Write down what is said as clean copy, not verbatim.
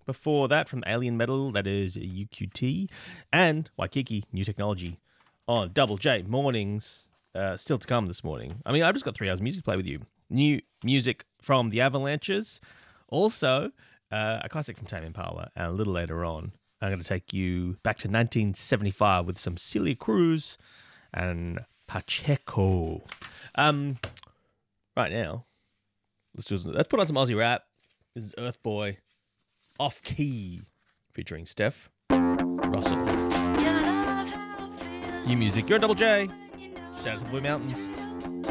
Before that, from Alien Metal, that is UQT. And Waikiki, New Technology on Double J Mornings. Still to come this morning. I mean, I've just got 3 hours of music to play with you. New music from the Avalanches. Also, a classic from Tame Impala. And a little later on, I'm going to take you back to 1975 with some Celia Cruz and Pacheco. Right now, let's put on some Aussie rap. This is Earth Boy, Off Key, featuring Steph Russell. New music. You're on Double J. Shout out to the Blue Mountains.